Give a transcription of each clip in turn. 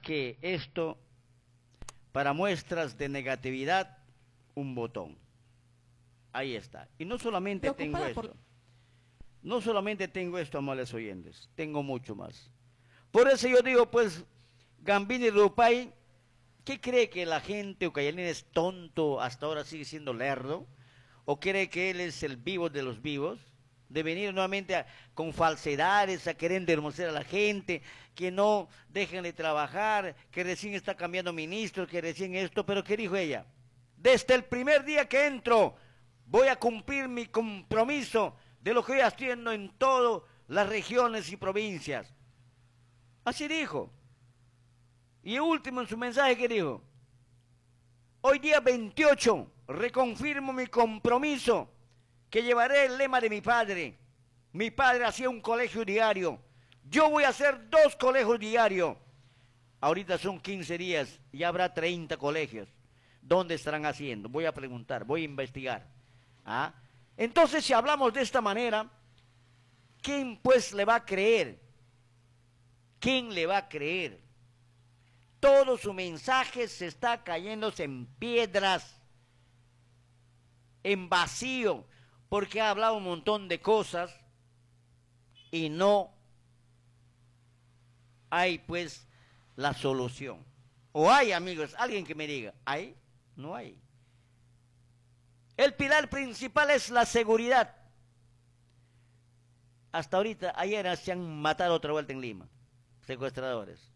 que esto, para muestras de negatividad, un botón. Ahí está. Y no solamente tengo esto. No solamente tengo esto, amables oyentes. Tengo mucho más. Por eso yo digo, pues, Gambini Rupay, ¿qué cree que la gente ucayalina es tonto, hasta ahora sigue siendo lerdo? ¿O cree que él es el vivo de los vivos? De venir nuevamente con falsedades, a querer endormecer a la gente, que no dejen de trabajar, que recién está cambiando ministros, que recién esto, pero ¿qué dijo ella? Desde el primer día que entro, voy a cumplir mi compromiso de lo que estoy haciendo en todas las regiones y provincias. Así dijo. Y último en su mensaje, ¿qué dijo? Hoy día 28, reconfirmo mi compromiso, que llevaré el lema de mi padre. Mi padre hacía un colegio diario. Yo voy a hacer 2 colegios diarios. Ahorita son 15 días, ya habrá 30 colegios. ¿Dónde estarán haciendo? Voy a preguntar, voy a investigar. ¿Ah? Entonces, si hablamos de esta manera, ¿quién pues le va a creer? ¿Quién le va a creer? Todo su mensaje se está cayéndose en piedras, en vacío, porque ha hablado un montón de cosas y no hay pues la solución. O hay, amigos, alguien que me diga, ¿hay? No hay. El pilar principal es la seguridad. Hasta ahorita, ayer se han matado otra vuelta en Lima, secuestradores.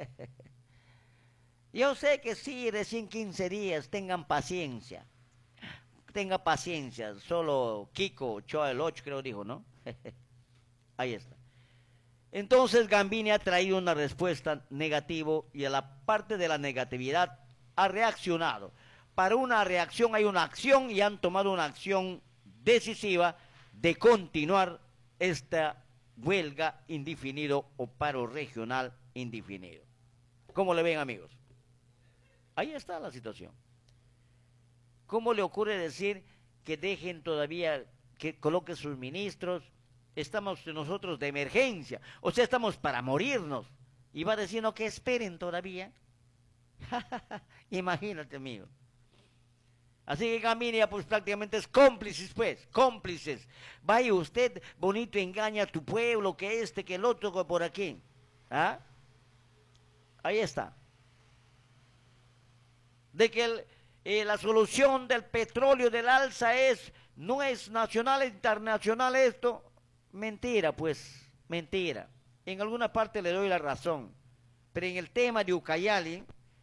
Yo sé que sí, recién 15 días, tengan paciencia. Tenga paciencia, solo Kiko Ochoa el 8 creo dijo, ¿no? Ahí está. Entonces Gambini ha traído una respuesta negativa y a la parte de la negatividad ha reaccionado. Para una reacción hay una acción y han tomado una acción decisiva de continuar esta huelga indefinido o paro regional indefinido. ¿Cómo le ven, amigos? Ahí está la situación. ¿Cómo le ocurre decir que dejen todavía, que coloquen sus ministros? Estamos nosotros de emergencia, o sea, estamos para morirnos. Y va diciendo que esperen todavía. Imagínate, amigo. Así que Gambini pues prácticamente es cómplices, pues, cómplices. Vaya usted, bonito, engaña a tu pueblo, que este, que el otro, que por aquí. ¿Ah? Ahí está. De que la solución del petróleo del alza no es nacional e internacional esto, mentira pues, mentira. En alguna parte le doy la razón, pero en el tema de Ucayali,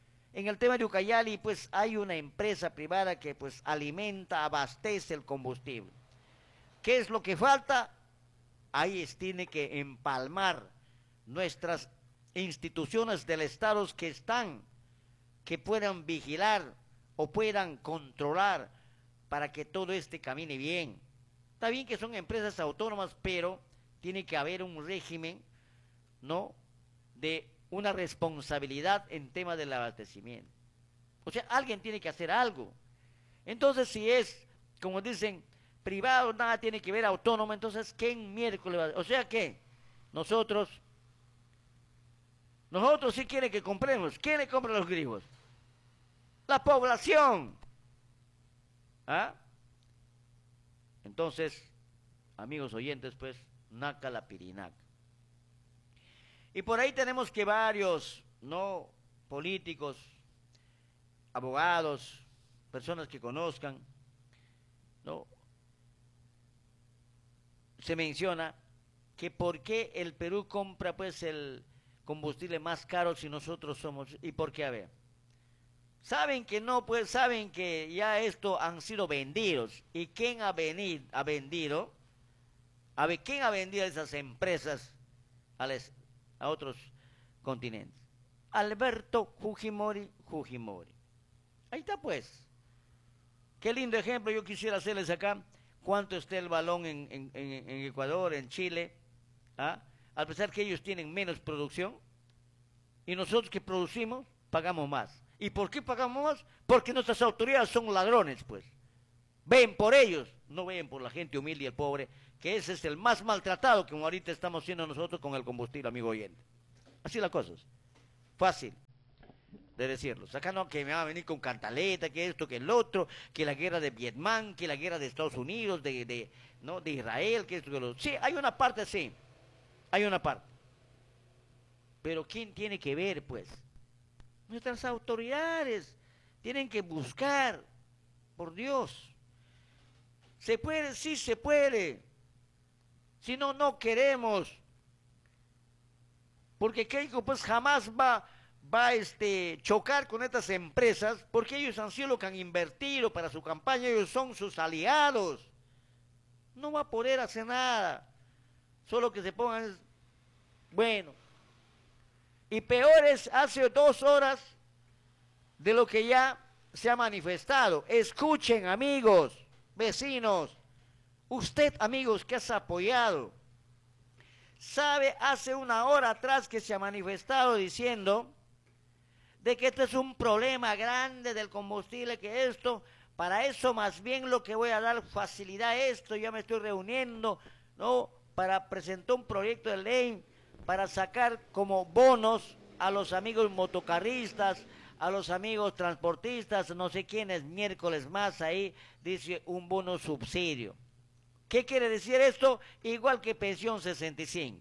pues hay una empresa privada que pues alimenta, abastece el combustible. ¿Qué es lo que falta? Ahí tiene que empalmar nuestras instituciones del Estado que puedan vigilar o puedan controlar para que todo camine bien. Está bien que son empresas autónomas, pero tiene que haber un régimen, ¿no?, de una responsabilidad en tema del abastecimiento. O sea, alguien tiene que hacer algo. Entonces, si es, como dicen, privado, nada tiene que ver, autónomo, entonces, ¿quién miércoles va? O sea que nosotros sí quieren que compremos. ¿Quién le compra los grifos? La población. ¿Ah? Entonces, amigos oyentes, pues, naca la pirinaca. Y por ahí tenemos que varios, ¿no?, políticos, abogados, personas que conozcan, ¿no?, se menciona que por qué el Perú compra pues el combustible más caro si nosotros somos, y por qué, a ver. Saben que no, pues saben que ya esto han sido vendidos. ¿Y quién ha vendido? A ver, ¿quién ha vendido a esas empresas a otros continentes? Alberto Fujimori. Ahí está pues. Qué lindo ejemplo yo quisiera hacerles acá. ¿Cuánto está el balón en Ecuador, en Chile? ¿Ah? A pesar que ellos tienen menos producción y nosotros que producimos pagamos más. ¿Y por qué pagamos más? Porque nuestras autoridades son ladrones, pues. Ven por ellos, no ven por la gente humilde y el pobre, que ese es el más maltratado que ahorita estamos siendo nosotros con el combustible, amigo oyente. Así las cosas. Fácil. de decirlos. Acá no, que me va a venir con cantaleta, que esto, que el otro, que la guerra de Vietnam, que la guerra de Estados Unidos, ¿no? De Israel, que esto, que lo otro. Sí, hay una parte, sí, hay una parte. Pero ¿quién tiene que ver, pues? Nuestras autoridades tienen que buscar, por Dios. ¿Se puede? Sí se puede. Si no, no queremos. Porque Keiko pues jamás va a chocar con estas empresas, porque ellos han sido lo que han invertido para su campaña, ellos son sus aliados. No va a poder hacer nada. Solo que se pongan, bueno. Y peor es hace 2 horas de lo que ya se ha manifestado. Escuchen, amigos, vecinos, usted, amigos, que has apoyado, sabe hace 1 hora atrás que se ha manifestado diciendo de que este es un problema grande del combustible, que esto, para eso más bien lo que voy a dar facilidad a esto, ya me estoy reuniendo, ¿no? Para presentar un proyecto de ley para sacar como bonos a los amigos motocarristas, a los amigos transportistas, no sé quiénes, miércoles más ahí, dice un bono subsidio. ¿Qué quiere decir esto? Igual que pensión 65.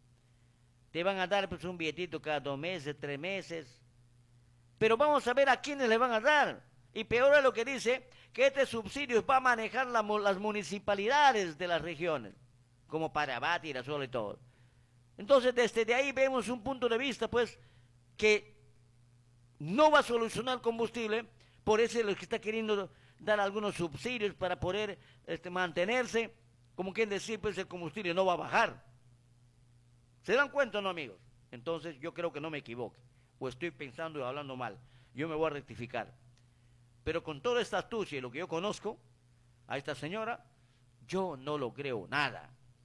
Te van a dar pues un billetito cada 2 meses, 3 meses. Pero vamos a ver a quiénes le van a dar. Y peor es lo que dice, que este subsidio va a manejar las municipalidades de las regiones, como Parabat, Irasola y todo. Entonces, desde ahí vemos un punto de vista, pues, que no va a solucionar el combustible, por eso es lo que está queriendo dar algunos subsidios para poder mantenerse, como quien decir, pues el combustible no va a bajar. ¿Se dan cuenta o no, amigos? Entonces, yo creo que no me equivoque, o estoy pensando y hablando mal, yo me voy a rectificar. Pero con toda esta astucia y lo que yo conozco, a esta señora, yo no lo creo nada.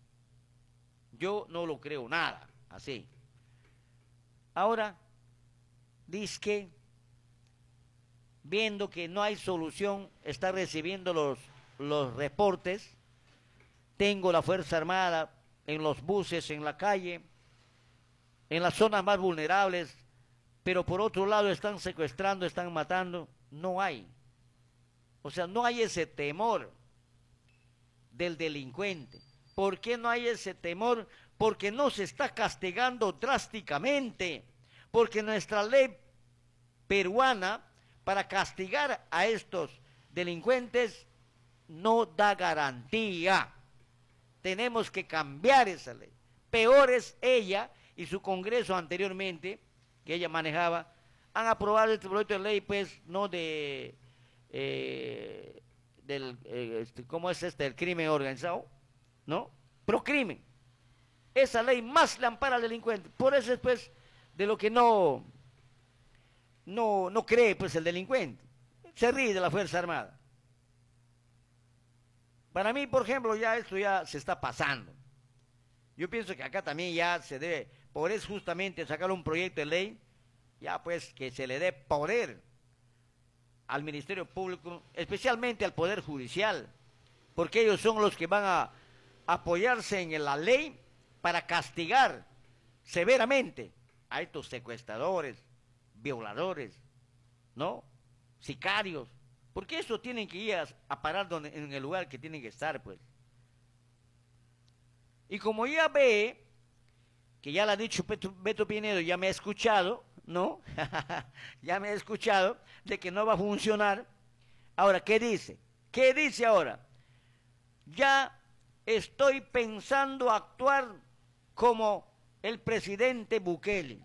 Yo no lo creo nada, así. Ahora, dice que, viendo que no hay solución, está recibiendo los reportes, tengo la Fuerza Armada en los buses, en la calle, en las zonas más vulnerables, pero por otro lado están secuestrando, están matando, no hay. O sea, no hay ese temor del delincuente. ¿Por qué no hay ese temor? Porque no se está castigando drásticamente, porque nuestra ley peruana para castigar a estos delincuentes no da garantía. Tenemos que cambiar esa ley. Peor es ella y su Congreso anteriormente, que ella manejaba, han aprobado este proyecto de ley, pues, no ¿cómo es el crimen organizado? ¿No? Procrimen. Esa ley más le ampara al delincuente. Por eso es, pues, de lo que no cree, pues, el delincuente. Se ríe de la Fuerza Armada. Para mí, por ejemplo, ya esto ya se está pasando. Yo pienso que acá también ya se debe, por eso justamente sacar un proyecto de ley, ya pues que se le dé poder al Ministerio Público, especialmente al Poder Judicial, porque ellos son los que van a apoyarse en la ley para castigar severamente a estos secuestradores, violadores, ¿no? Sicarios, porque eso tienen que ir a parar en el lugar que tienen que estar, pues. Y como ya ve, que ya lo ha dicho Beto Pinedo, ya me ha escuchado, ¿no? Ya me ha escuchado de que no va a funcionar. Ahora, ¿qué dice? ¿Qué dice ahora? Ya estoy pensando actuar como el presidente Bukele.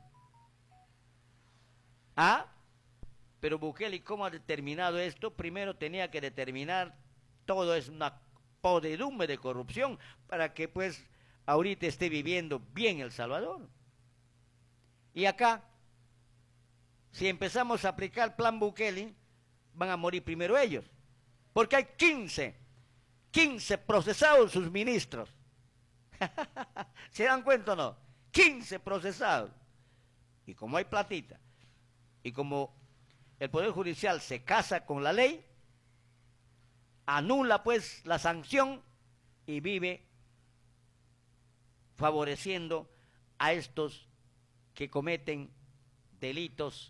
¿Ah? Pero Bukele, ¿cómo ha determinado esto? Primero tenía que determinar, todo es una podredumbre de corrupción, para que pues ahorita esté viviendo bien El Salvador. Y acá, si empezamos a aplicar plan Bukele, van a morir primero ellos, porque hay 15 procesados sus ministros. ¿Se dan cuenta o no? 15 procesados. Y como hay platita, y como el Poder Judicial se casa con la ley, anula pues la sanción y vive favoreciendo a estos que cometen delitos